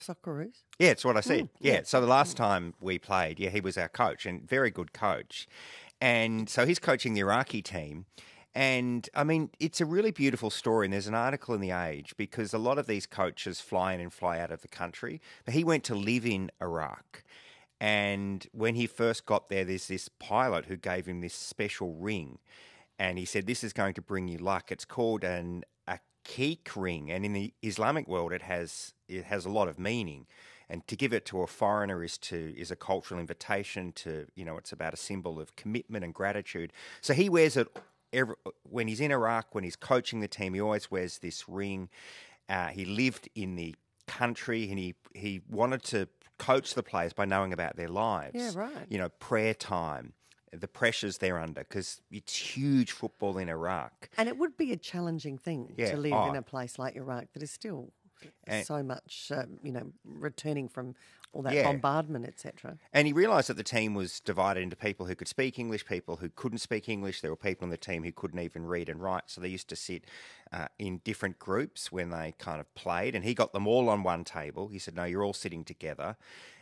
Socceroos. Yeah, it's what I said. Yeah. So the last time we played, he was our coach and very good coach. And so he's coaching the Iraqi team. And, I mean, it's a really beautiful story. And there's an article in The Age because a lot of these coaches fly in and fly out of the country. But he went to live in Iraq. And when he first got there, there's this pilot who gave him this special ring. And he said, this is going to bring you luck. It's called a Aqiq ring. And in the Islamic world, it has a lot of meaning. And to give it to a foreigner is a cultural invitation to, it's about a symbol of commitment and gratitude. So he wears it when he's in Iraq, when he's coaching the team, he always wears this ring. He lived in the country and he wanted to coach the players by knowing about their lives. Yeah, right. Prayer time, the pressures they're under, because it's huge football in Iraq. And it would be a challenging thing to live in a place like Iraq that is still so much, returning from all that bombardment, etc. And he realised that the team was divided into people who could speak English, people who couldn't speak English. There were people on the team who couldn't even read and write, so they used to sit in different groups when they kind of played. And he got them all on one table. He said, "No, you're all sitting together."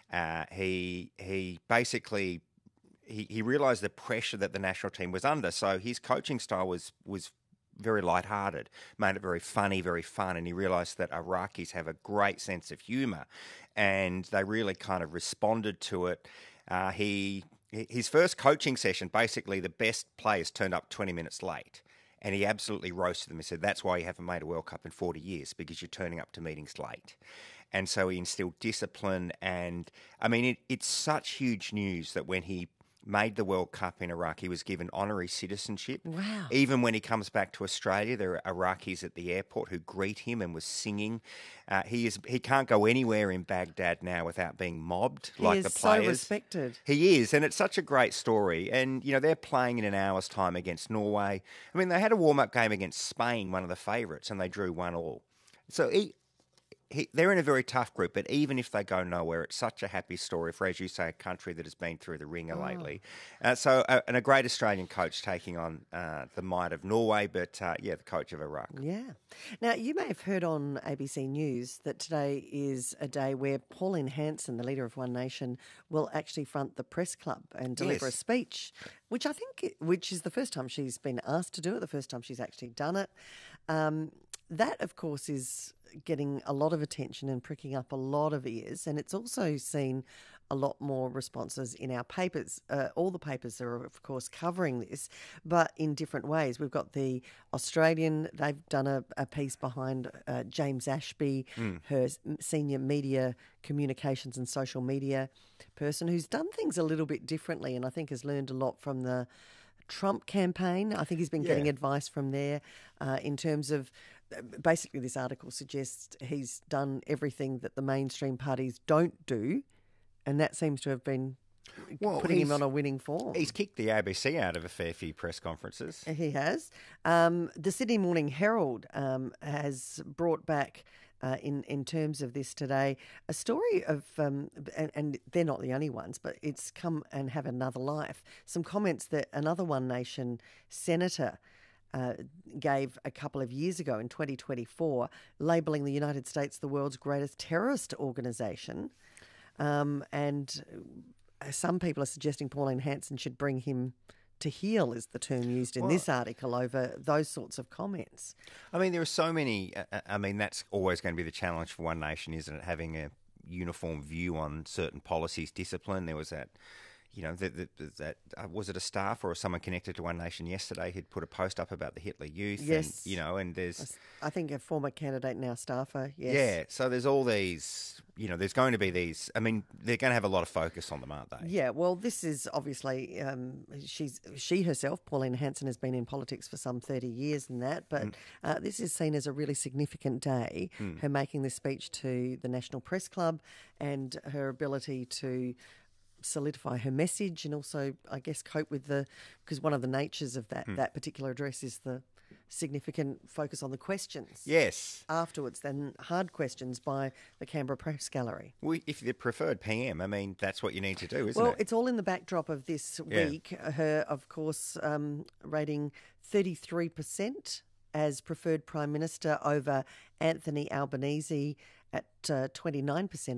He basically he realised the pressure that the national team was under. So his coaching style was very lighthearted, made it very funny, very fun, and he realised that Iraqis have a great sense of humour, and they really kind of responded to it. His first coaching session, basically the best players turned up 20 minutes late, and he absolutely roasted them. He said, that's why you haven't made a World Cup in 40 years, because you're turning up to meetings late. And so he instilled discipline, and I mean, it's such huge news that when he made the World Cup in Iraq, he was given honorary citizenship. Wow. Even when he comes back to Australia, there are Iraqis at the airport who greet him and was singing. He can't go anywhere in Baghdad now without being mobbed like the players. He is so respected. He is, and it's such a great story. And, they're playing in an hour's time against Norway. I mean, they had a warm-up game against Spain, one of the favourites, and they drew 1-1. So they're in a very tough group, but even if they go nowhere, it's such a happy story for, as you say, a country that has been through the ringer lately. And a great Australian coach taking on the might of Norway, but, the coach of Iraq. Yeah. Now, you may have heard on ABC News that today is a day where Pauline Hanson, the leader of One Nation, will actually front the press club and deliver a speech, which is the first time she's been asked to do it, the first time she's actually done it. That, of course, is getting a lot of attention and pricking up a lot of ears, and it's also seen a lot more responses in our papers. All the papers are, of course, covering this, but in different ways. We've got the Australian, they've done a piece behind James Ashby, her senior media communications and social media person, who's done things a little bit differently and I think has learned a lot from the Trump campaign. I think he's been getting advice from there in terms of, basically this article suggests he's done everything that the mainstream parties don't do, and that seems to have been putting him on a winning form. He's kicked the ABC out of a fair few press conferences. He has. The Sydney Morning Herald has brought back, in terms of this today, a story of, and they're not the only ones, but it's come and have another life. Some comments that another One Nation senator gave a couple of years ago in 2024, labelling the United States the world's greatest terrorist organisation. And some people are suggesting Pauline Hanson should bring him to heel, is the term used in this article, over those sorts of comments. I mean, there are so many. That's always going to be the challenge for One Nation, isn't it? Having a uniform view on certain policies, discipline. There was that. Was it a staff or someone connected to One Nation yesterday who'd put a post up about the Hitler Youth? Yes. And there's... I think a former candidate, now staffer, yes. Yeah, so there's all these, there's going to be these... I mean, they're going to have a lot of focus on them, aren't they? Yeah, well, this is obviously... she herself, Pauline Hanson, has been in politics for some 30 years and that, but this is seen as a really significant day, her making this speech to the National Press Club and her ability to solidify her message and also, I guess, cope with because one of the natures of that particular address is the significant focus on the questions. Yes. Afterwards, then hard questions by the Canberra Press Gallery. Well, if you're the preferred PM, I mean, that's what you need to do, isn't it? Well, it's all in the backdrop of this week. Her, of course, rating 33% as preferred Prime Minister over Anthony Albanese at 29%.